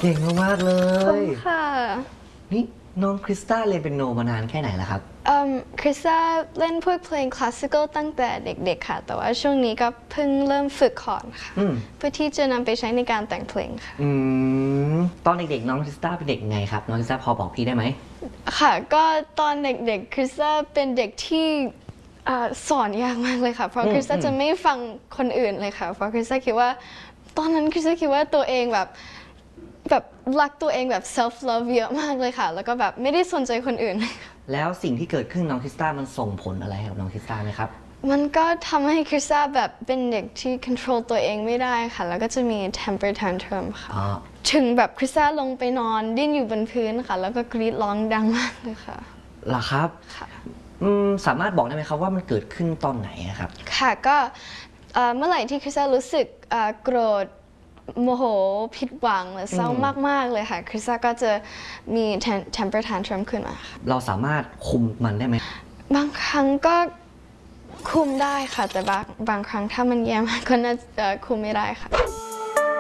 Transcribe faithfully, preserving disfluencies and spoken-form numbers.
เก่งมากๆเลยค่ะนี่น้องคริสตัลเรียนเปียโนมานานแค่ไหนแล้วครับคริสตัลเล่นพวกเพลงคลาสสิคอลตั้งแต่เด็กๆค่ะแต่ว่าช่วงนี้ก็เพิ่งเริ่มฝึกคอร์ดค่ะเพื่อที่จะนำไปใช้ในการแต่งเพลงค่ะอืมตอนเด็กๆน้องคริสตัลเป็นเด็กไงครับน้องคริสตัลพอบอกพี่ได้ไหมค่ะก็ตอนเด็กๆคริสตัลเป็นเด็กที่สอนยากมากเลยค่ะเพราะคริสตัลจะไม่ฟังคนอื่นเลยค่ะเพราะคริสตัลคิดว่าตอนนั้นคริสตัลคิดว่าตัวเองแบบแบบรักตัวเองแบบ self love เยอะมากเลยค่ะแล้วก็แบบไม่ได้สนใจคนอื่นแล้วสิ่งที่เกิดขึ้นน้องคริสตัลมันส่งผลอะไรกับน้องคริสตัลไหมครับมันก็ทำให้คริสตัลแบบเป็นเด็กที่ control ตัวเองไม่ได้ค่ะแล้วก็จะมี temper tantrum ค่ะถึงแบบคริสตัลลงไปนอนดิ้นอยู่บนพื้นค่ะแล้วก็กรีดร้องดังมากเลยค่ะเหรอครับค่ะสามารถบอกได้ไหมครับว่ามันเกิดขึ้นตอนไหนครับค่ะก็เมื่อไหร่ที่คริสตัลรู้สึกโกรธโมโหผิดหวังหรือเศร้ามากๆเลยค่ะคริสตัลก็จะมี temper tantrum ขึ้นมาค่ะเราสามารถคุมมันได้ไหมบางครั้งก็คุมได้ค่ะแต่บางบางครั้งถ้ามันแย่มากก็น่าจะคุมไม่ได้ค่ะ